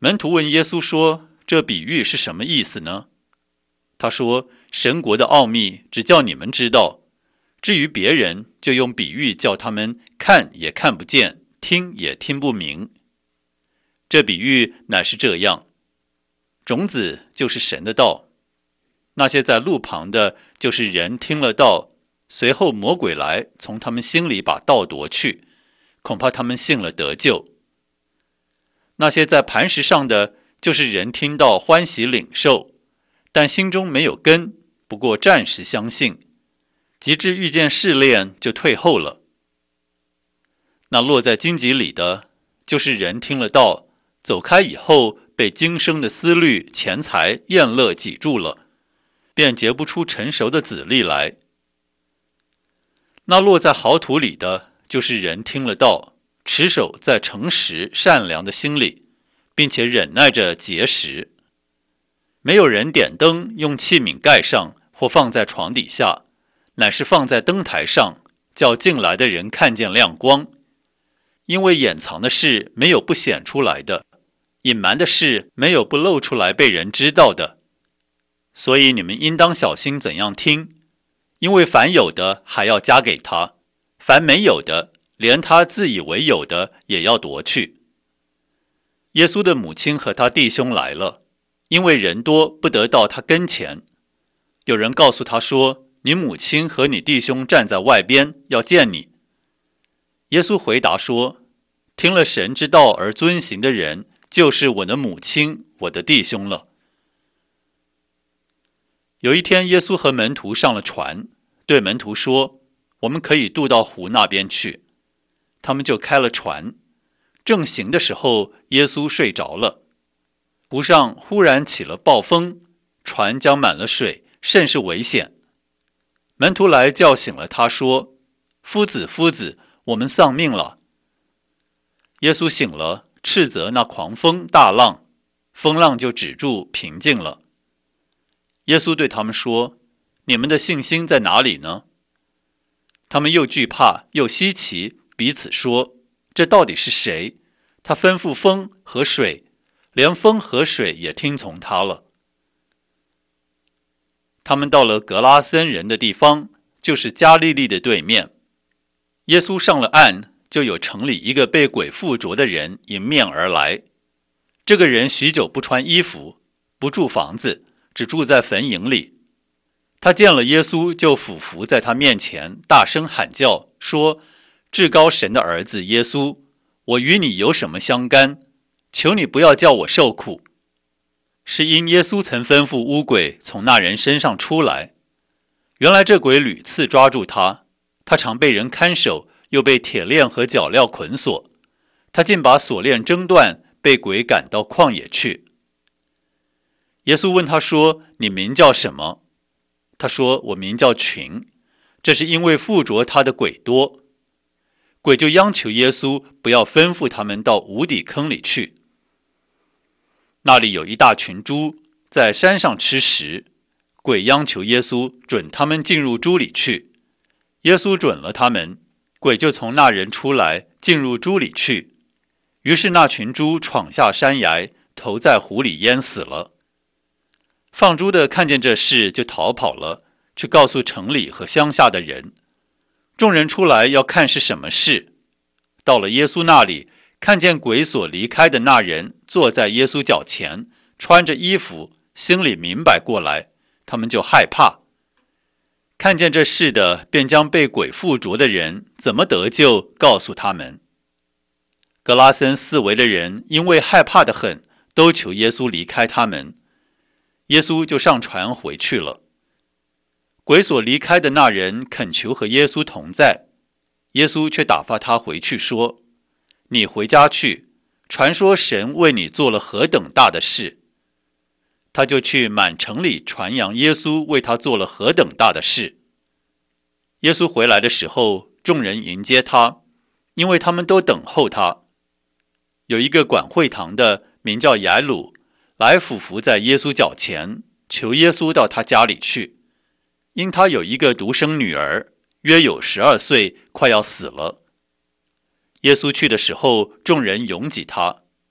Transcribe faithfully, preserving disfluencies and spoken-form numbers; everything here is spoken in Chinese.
门徒问耶稣说，这比喻是什么意思呢？他说，神国的奥秘只叫你们知道，至于别人，就用比喻叫他们看也看不见，听也听不明。这比喻乃是这样，种子就是神的道，那些在路旁的，就是人听了道，随后魔鬼来，从他们心里把道夺去，恐怕他们信了得救。那些在磐石上的，就是人听到欢喜领受，但心中没有根，不过暂时相信，及至遇见试炼，就退后了。那落在荆棘里的，就是人听了道，走开以后，被今生的思虑、钱财、宴乐挤住了，便结不出成熟的子粒来。那落在好土里的，就是人听了道，持守在诚实善良的心里，并且忍耐着结实。没有人点灯用器皿盖上，或放在床底下，乃是放在灯台上，叫进来的人看见亮光。因为掩藏的事没有不显出来的，隐瞒的事没有不露出来被人知道的。所以你们应当小心怎样听，因为凡有的还要加给他，凡没有的，连他自以为有的也要夺去。耶稣的母亲和他弟兄来了，因为人多不得到他跟前。有人告诉他说，你母亲和你弟兄站在外边，要见你。耶稣回答说，听了神之道而遵行的人，就是我的母亲，我的弟兄了。有一天，耶稣和门徒上了船，对门徒说，我们可以渡到湖那边去。他们就开了船，正行的时候，耶稣睡着了。湖上忽然起了暴风，船将满了水，甚是危险。门徒来叫醒了他，说，夫子夫子，我们丧命了。耶稣醒了，斥责那狂风大浪，风浪就止住，平静了。耶稣对他们说，你们的信心在哪里呢？他们又惧怕又稀奇，彼此说，这到底是谁？他吩咐风和水，连风和水也听从他了。他们到了格拉森人的地方，就是加利利的对面。耶稣上了岸，就有城里一个被鬼附着的人迎面而来。这个人许久不穿衣服，不住房子，只住在坟茔里。他见了耶稣，就俯伏在他面前，大声喊叫，说，至高神的儿子耶稣，我与你有什么相干？求你不要叫我受苦。是因耶稣曾吩咐污鬼从那人身上出来。原来这鬼屡次抓住他，他常被人看守，又被铁链和脚镣捆锁。他竟把锁链挣断，被鬼赶到旷野去。耶稣问他说，你名叫什么？他说，我名叫群，这是因为附着他的鬼多。鬼就央求耶稣不要吩咐他们到无底坑里去。那里有一大群猪在山上吃食，鬼央求耶稣准他们进入猪里去。耶稣准了他们，鬼就从那人出来，进入猪里去。于是那群猪闯下山崖，投在湖里淹死了。放猪的看见这事，就逃跑了，去告诉城里和乡下的人。众人出来要看是什么事。到了耶稣那里，看见鬼所离开的那人坐在耶稣脚前，穿着衣服，心里明白过来，他们就害怕。看见这事的，便将被鬼附着的人怎么得救告诉他们。格拉森四围的人因为害怕得很，都求耶稣离开他们。耶稣就上船回去了。鬼所离开的那人恳求和耶稣同在，耶稣却打发他回去，说，你回家去，传说神为你做了何等大的事。他就去满城里传扬耶稣为他做了何等大的事。耶稣回来的时候，众人迎接他，因为他们都等候他。有一个管会堂的，名叫雅鲁，来俯伏在耶稣脚前，求耶稣到他家里去，因他有一个独生女儿，约有十二岁，快要死了。耶稣去的时候，众人拥挤他，